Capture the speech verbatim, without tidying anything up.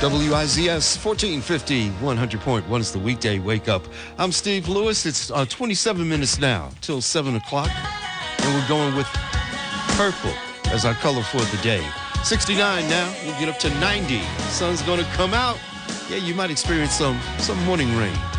W I Z S fourteen fifty, one hundred point one is the weekday wake up. I'm Steve Lewis. It's uh, twenty-seven minutes now till seven o'clock. And we're going with purple as our color for the day. sixty-nine now. We'll get up to ninety. Sun's going to come out. Yeah, you might experience some, some morning rain.